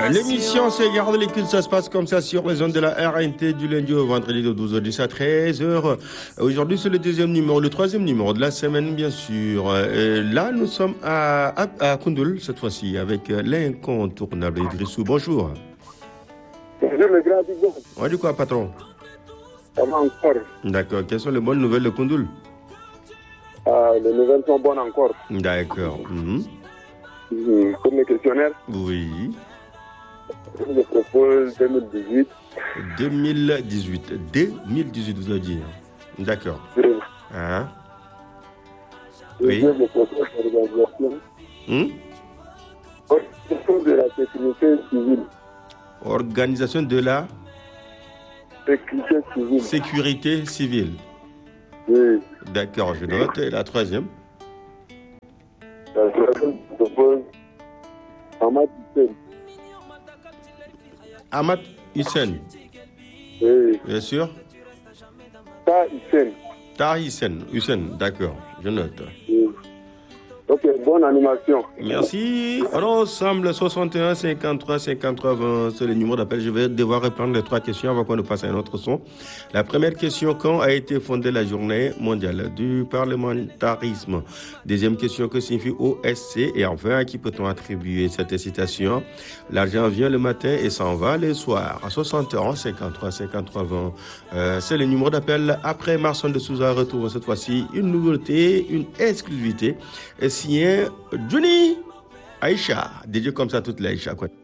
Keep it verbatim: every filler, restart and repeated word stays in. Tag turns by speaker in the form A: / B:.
A: L'émission c'est Garde les cultes, ça se passe comme ça sur les zones de la R N T du lundi au vendredi de douze heures dix à treize heures. Aujourd'hui c'est le deuxième numéro, le troisième numéro de la semaine bien sûr. Et là nous sommes à, à, à Koundoul cette fois-ci avec l'incontournable Idrissou. Bonjour.
B: Bonjour le grand Digon.
A: On dit quoi patron?
B: Ça va encore.
A: D'accord. Quelles sont les bonnes nouvelles de Koundoul?
B: Ah, les nouvelles sont bonnes encore.
A: D'accord. Mmh.
B: Mmh, comme le questionnaire.
A: Oui.
B: Je propose deux mille dix-huit.
A: deux mille dix-huit. deux mille dix-huit, vous avez dit. D'accord.
B: Oui.
A: Hein?
B: Oui. Je propose l'organisation.
A: Mmh?
B: Organisation de la sécurité civile.
A: Organisation de la
B: sécurité civile.
A: Sécurité civile.
B: Oui.
A: D'accord, je note. Et la troisième?
B: La troisième, je propose Ahmad Hussein.
A: Ahmad Hussein.
B: Oui.
A: Bien sûr.
B: Taha Hussein.
A: Taha Hussein. Hussein, d'accord, je note.
B: Oui. Ok, bonne animation.
A: Merci. Alors, ensemble, soixante et un, cinquante-trois, cinquante-trois, vingt, c'est le numéro d'appel. Je vais devoir reprendre les trois questions avant qu'on ne passe à un autre son. La première question, quand a été fondée la journée mondiale du parlementarisme? Deuxième question, que signifie O S C? Et enfin, à qui peut-on attribuer cette citation? L'argent vient le matin et s'en va le soir. À soixante et un, cinquante-trois, cinquante-trois, vingt, euh, c'est le numéro d'appel. Après Marson de Souza retrouve cette fois-ci une nouveauté, une exclusivité. Et signé Johnny Aïcha, dédié comme ça toute l'Aïcha, quoi.